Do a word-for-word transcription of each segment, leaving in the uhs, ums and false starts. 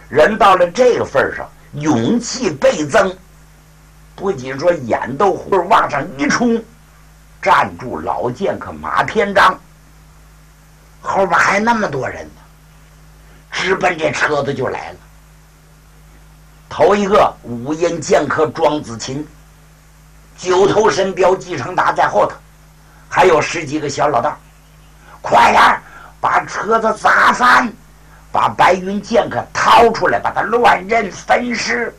人到了这个份上，勇气倍增，不仅说眼都火往上一冲，站住老剑客马天章，后边还那么多人呢，直奔这车子就来了。头一个五阴剑客庄子琴，九头神雕继承达在后头，还有十几个小老道，快点把车子砸翻，把白云剑客掏出来，把他乱刃分尸。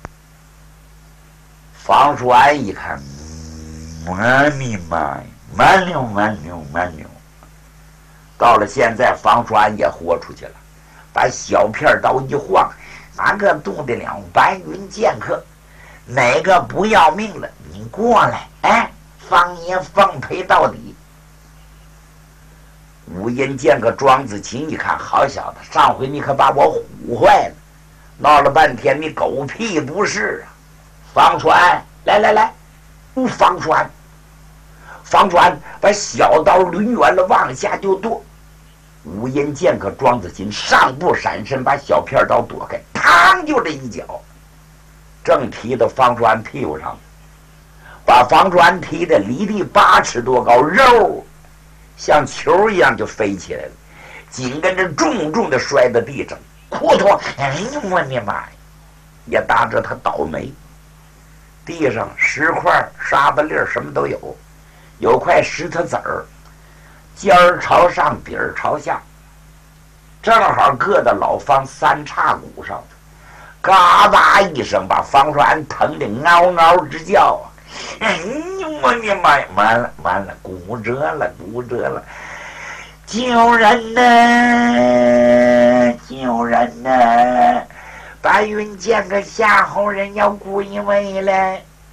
方叔安一看，我的妈呀，慢溜慢溜慢溜。到了现在，方叔安也豁出去了，把小片刀一晃，哪个动得了白云剑客？哪个不要命了？你过来，哎，方爷奉陪到底。五阴剑客庄子琴一看，好小子，上回你可把我唬坏了，闹了半天你狗屁不是啊！方传，来来来，方传，方传把小刀抡圆了往下就剁。五阴剑客庄子琴上步闪身，把小片刀躲开，嘡就这一脚，正踢到方传屁股上，把方传踢得离地八尺多高，肉像球一样就飞起来了，紧跟着重重的摔在地上，扑通！哎呦我的妈呀！也打着他倒霉。地上石块、沙子粒儿什么都有，有块石头子儿，尖儿朝上，底儿朝下，正好搁到老方三叉骨上，嘎巴一声，把方传疼得嗷嗷直叫啊！哎呦我的妈呀！完了完了，骨折了骨折了！救人呐！救人呐！白云剑客夏侯人要归位了。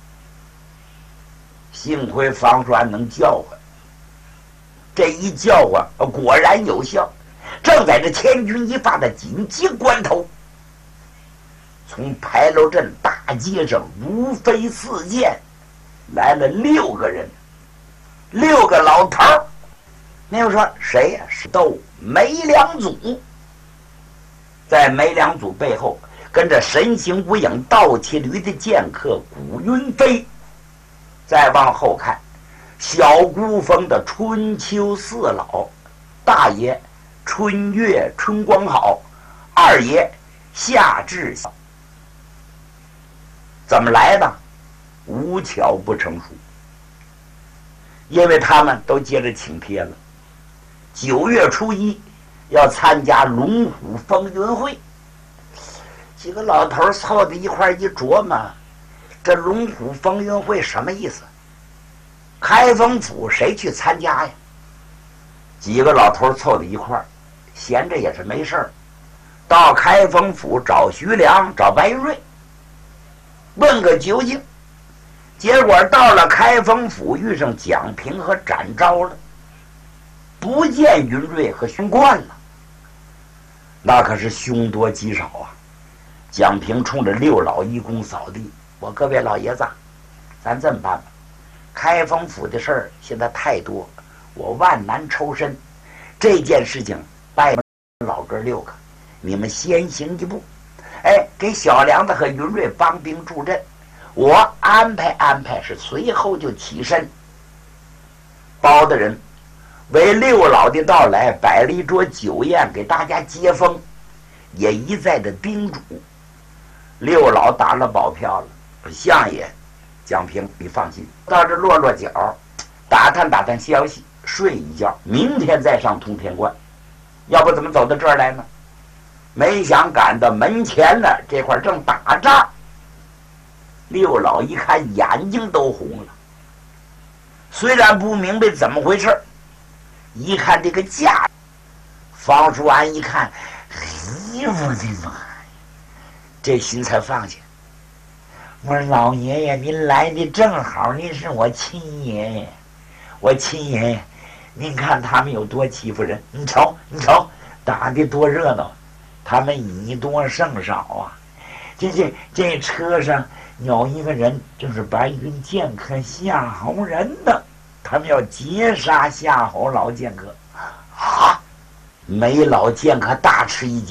幸亏方传能叫唤，这一叫唤果然有效。正在这千钧一发的紧急关头，从牌楼镇大街上如飞似箭来了六个人，六个老头儿。那又说谁呀、啊？是斗梅良祖。在梅良祖背后跟着神行无影倒骑驴的剑客古云飞。再往后看，小孤峰的春秋四老，大爷春月春光好，二爷夏至孝。怎么来的？无巧不成书，因为他们都接着请帖了。九月初一要参加龙虎风云会，几个老头凑在一块一琢磨，这龙虎风云会什么意思？开封府谁去参加呀？几个老头凑在一块闲着也是没事儿，到开封府找徐良，找白云瑞，问个究竟。结果到了开封府，遇上蒋平和展昭了，不见云瑞和荀贯了，那可是凶多吉少啊！蒋平冲着六老一躬扫地，我各位老爷子，咱这么办吧，开封府的事儿现在太多，我万难抽身，这件事情拜老哥六个，你们先行一步，哎，给小梁子和云瑞帮兵助阵，我安排安排，是随后就起身。包大人为六老的到来摆了一桌酒宴，给大家接风，也一再的叮嘱。六老打了保票了，相爷蒋平，你放心，到这落落脚，打探打探消息，睡一觉，明天再上通天观。要不怎么走到这儿来呢？没想赶到门前了，这块正打仗。六老一看，眼睛都红了。虽然不明白怎么回事，一看这个架，方叔安一看，哎呦我的妈呀，这心才放下。我说老爷爷，您来的正好，您是我亲爷爷，我亲爷爷，您看他们有多欺负人，你瞅你瞅，打的多热闹，他们以多胜少啊。这这这车上有一个人，就是白云剑客夏侯人的，他们要截杀夏侯老剑客啊！梅老剑客大吃一惊，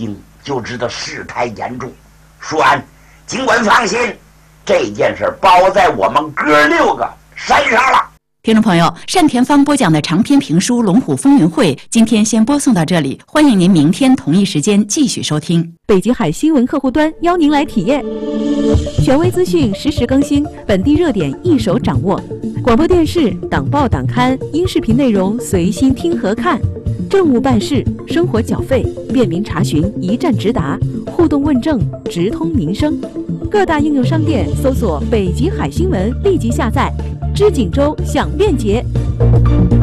就知道事态严重。舒安，尽管放心，这件事包在我们哥六个身上了。 听众朋友，单田芳播讲的长篇评书《龙虎风云会》今天先播送到这里，欢迎您明天同一时间继续收听。 北极海新闻客户端邀您来体验，权威资讯实时更新，本地热点一手掌握，广播电视、党报党刊、音视频内容随心听和看，政务办事、生活缴费便民查询一站直达，互动问政直通民生。各大应用商店搜索北极海新闻，立即下载。知锦州享便捷。